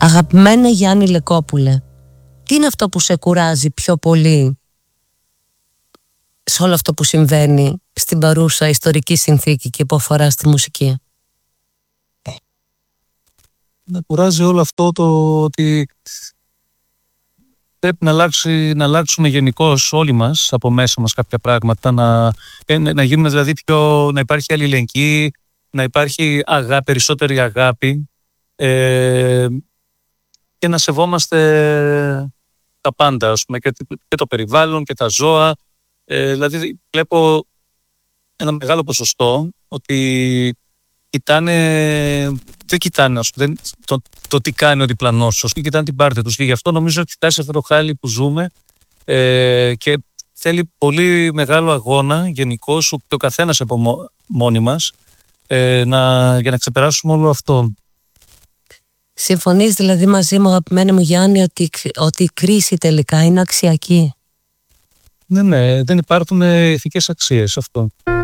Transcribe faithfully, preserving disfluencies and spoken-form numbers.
Αγαπημένα Γιάννη Λεκόπουλε, τι είναι αυτό που σε κουράζει πιο πολύ σε όλο αυτό που συμβαίνει στην παρούσα ιστορική συνθήκη και που αφορά στη μουσική? Με κουράζει όλο αυτό το ότι πρέπει να, αλλάξει, να αλλάξουμε γενικώς όλοι μας από μέσα μας κάποια πράγματα, να, να γίνουμε δηλαδή πιο, να υπάρχει αλληλεγγύη, να υπάρχει αγάπη, περισσότερη αγάπη ε, και να σεβόμαστε τα πάντα, ας πούμε, και, και το περιβάλλον και τα ζώα. Ε, δηλαδή βλέπω ένα μεγάλο ποσοστό ότι κοιτάνε, δεν κοιτάνε ας πούμε, δεν, το, το τι κάνει ο διπλανός, ώστε κοιτάνε την πάρτη τους. Και γι' αυτό νομίζω ότι φτάσει σε αυτό το χάλι που ζούμε ε, και θέλει πολύ μεγάλο αγώνα γενικώς, ο καθένας από μο, μόνοι μας ε, να, για να ξεπεράσουμε όλο αυτό. Συμφωνείς δηλαδή μαζί μου, αγαπημένη μου Γιάννη, ότι, ότι η κρίση τελικά είναι αξιακή? Ναι, ναι, δεν υπάρχουν ηθικές αξίες αυτό.